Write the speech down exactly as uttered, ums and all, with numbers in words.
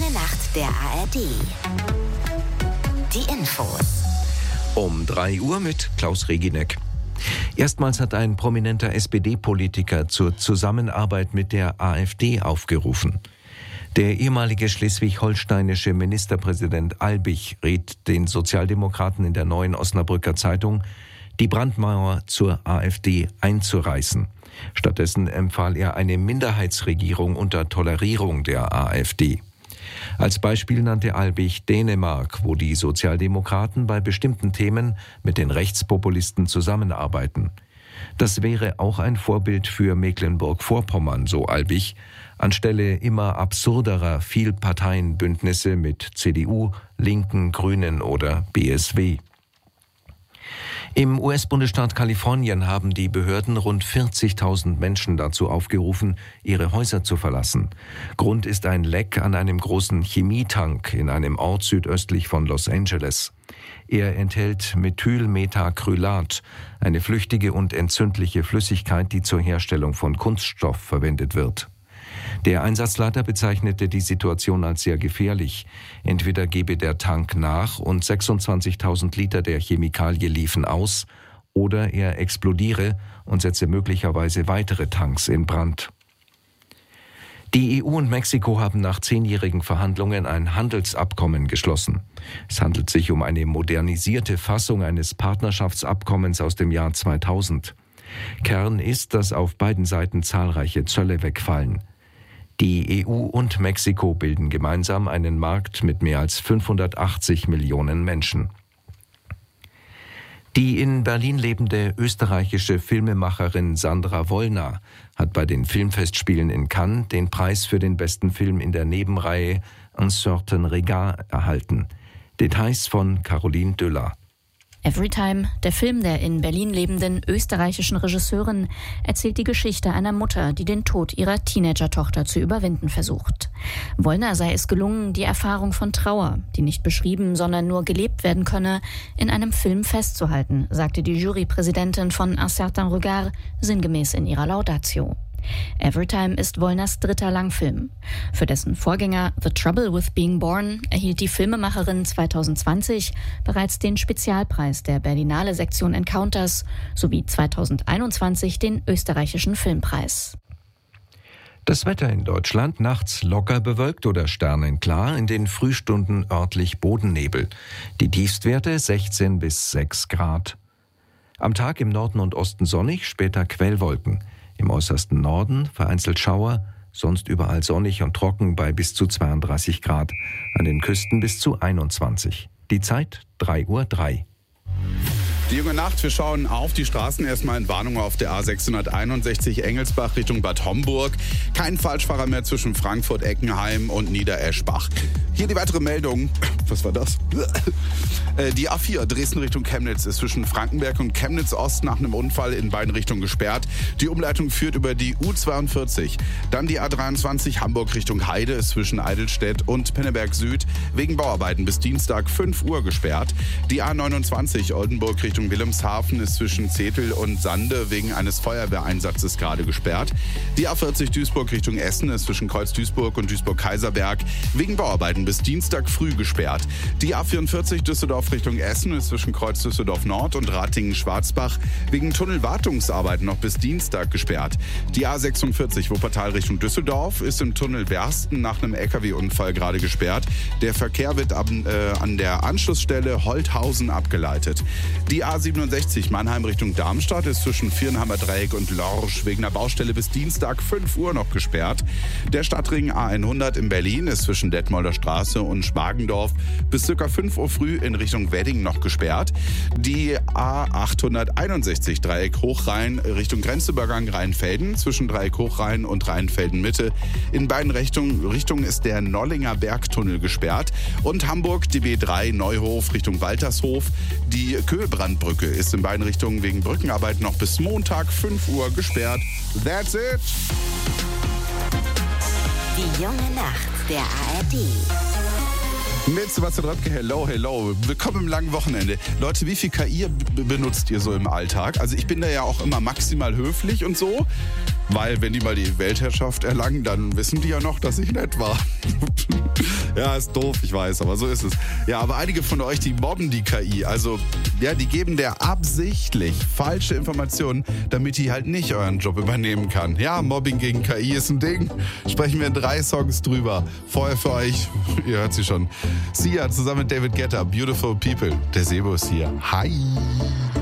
junge Nacht der A R D. Die Infos. Um drei Uhr mit Klaus Regineck. Erstmals hat ein prominenter S P D-Politiker zur Zusammenarbeit mit der AfD aufgerufen. Der ehemalige schleswig-holsteinische Ministerpräsident Albig rät den Sozialdemokraten in der Neuen Osnabrücker Zeitung, die Brandmauer zur AfD einzureißen. Stattdessen empfahl er eine Minderheitsregierung unter Tolerierung der AfD. Als Beispiel nannte Albig Dänemark, wo die Sozialdemokraten bei bestimmten Themen mit den Rechtspopulisten zusammenarbeiten. Das wäre auch ein Vorbild für Mecklenburg-Vorpommern, so Albig, anstelle immer absurderer Vielparteienbündnisse mit C D U, Linken, Grünen oder B S W. Im U S-Bundesstaat Kalifornien haben die Behörden rund vierzigtausend Menschen dazu aufgerufen, ihre Häuser zu verlassen. Grund ist ein Leck an einem großen Chemietank in einem Ort südöstlich von Los Angeles. Er enthält Methylmetacrylat, eine flüchtige und entzündliche Flüssigkeit, die zur Herstellung von Kunststoff verwendet wird. Der Einsatzleiter bezeichnete die Situation als sehr gefährlich. Entweder gebe der Tank nach und sechsundzwanzigtausend Liter der Chemikalie liefen aus, oder er explodiere und setze möglicherweise weitere Tanks in Brand. Die E U und Mexiko haben nach zehnjährigen Verhandlungen ein Handelsabkommen geschlossen. Es handelt sich um eine modernisierte Fassung eines Partnerschaftsabkommens aus dem Jahr zweitausend. Kern ist, dass auf beiden Seiten zahlreiche Zölle wegfallen. Die E U und Mexiko bilden gemeinsam einen Markt mit mehr als fünfhundertachtzig Millionen Menschen. Die in Berlin lebende österreichische Filmemacherin Sandra Wollner hat bei den Filmfestspielen in Cannes den Preis für den besten Film in der Nebenreihe Un certain regard erhalten. Details von Caroline Döller. Everytime, der Film der in Berlin lebenden österreichischen Regisseurin, erzählt die Geschichte einer Mutter, die den Tod ihrer Teenager-Tochter zu überwinden versucht. Wollner sei es gelungen, die Erfahrung von Trauer, die nicht beschrieben, sondern nur gelebt werden könne, in einem Film festzuhalten, sagte die Jurypräsidentin von Un certain regard sinngemäß in ihrer Laudatio. Everytime ist Wollners dritter Langfilm. Für dessen Vorgänger The Trouble with Being Born erhielt die Filmemacherin zwanzig zwanzig bereits den Spezialpreis der Berlinale Sektion Encounters sowie zwanzig einundzwanzig den österreichischen Filmpreis. Das Wetter in Deutschland: nachts locker bewölkt oder sternenklar, in den Frühstunden örtlich Bodennebel. Die Tiefstwerte sechzehn bis sechs Grad. Am Tag im Norden und Osten sonnig, später Quellwolken. Im äußersten Norden vereinzelt Schauer, sonst überall sonnig und trocken bei bis zu zweiunddreißig Grad, an den Küsten bis zu einundzwanzig. Die Zeit drei Uhr drei. Die junge Nacht, wir schauen auf die Straßen. Erstmal in Warnung auf der A sechshunderteinundsechzig Engelsbach Richtung Bad Homburg. Kein Falschfahrer mehr zwischen Frankfurt, Eckenheim und Niedereschbach. Hier die weitere Meldung. Was war das? Die A vier Dresden Richtung Chemnitz ist zwischen Frankenberg und Chemnitz Ost nach einem Unfall in beiden Richtungen gesperrt. Die Umleitung führt über die U zweiundvierzig. Dann die A dreiundzwanzig Hamburg Richtung Heide ist zwischen Eidelstedt und Pinneberg Süd wegen Bauarbeiten bis Dienstag fünf Uhr gesperrt. Die A neunundzwanzig Oldenburg Richtung Wilhelmshaven ist zwischen Zetel und Sande wegen eines Feuerwehreinsatzes gerade gesperrt. Die A vierzig Duisburg Richtung Essen ist zwischen Kreuz Duisburg und Duisburg-Kaiserberg wegen Bauarbeiten bis Dienstag früh gesperrt. Die A vierundvierzig Düsseldorf Richtung Essen ist zwischen Kreuz Düsseldorf Nord und Ratingen-Schwarzbach wegen Tunnelwartungsarbeiten noch bis Dienstag gesperrt. Die A sechsundvierzig Wuppertal Richtung Düsseldorf ist im Tunnel Wersten nach einem L K W-Unfall gerade gesperrt. Der Verkehr wird an, äh, an der Anschlussstelle Holthausen abgeleitet. Die A siebenundsechzig Mannheim Richtung Darmstadt ist zwischen Viernheimer Dreieck und Lorsch wegen einer Baustelle bis Dienstag fünf Uhr noch gesperrt. Der Stadtring A hundert in Berlin ist zwischen Detmolder Straße und Schmargendorf bis ca. fünf Uhr früh in Richtung Wedding noch gesperrt. Die A achthunderteinundsechzig Dreieck Hochrhein Richtung Grenzübergang Rheinfelden zwischen Dreieck Hochrhein und Rheinfelden Mitte. In beiden Richtungen, Richtungen ist der Nollinger Bergtunnel gesperrt. Und Hamburg die B drei Neuhof Richtung Waltershof. Die Köhlbrandbrücke ist in beiden Richtungen wegen Brückenarbeit noch bis Montag fünf Uhr gesperrt. That's it! Die junge Nacht der A R D. Mit Sebastian Röpke, hello, hello. Willkommen im langen Wochenende. Leute, wie viel K I b- benutzt ihr so im Alltag? Also ich bin da ja auch immer maximal höflich und so. Weil wenn die mal die Weltherrschaft erlangen, dann wissen die ja noch, dass ich nett war. Ja, ist doof, ich weiß, aber so ist es. Ja, aber einige von euch, die mobben die K I. Also, ja, die geben der absichtlich falsche Informationen, damit die halt nicht euren Job übernehmen kann. Ja, Mobbing gegen K I ist ein Ding. Sprechen wir in drei Songs drüber. Vorher für euch, ihr hört sie schon, Sia zusammen mit David Guetta, Beautiful People. Der Sebo ist hier. Hi!